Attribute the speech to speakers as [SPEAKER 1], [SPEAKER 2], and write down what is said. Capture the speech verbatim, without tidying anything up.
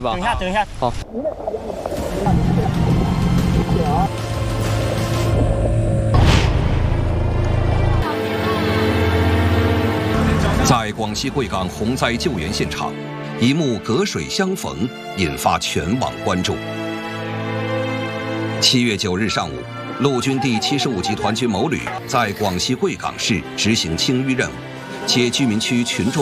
[SPEAKER 1] 等一下，等一下。
[SPEAKER 2] 好。
[SPEAKER 3] 在广西贵港洪灾救援现场，一幕隔水相逢引发全网关注。七月九日上午，陆军第七十五集团军某旅在广西贵港市执行清淤任务，接居民区群众。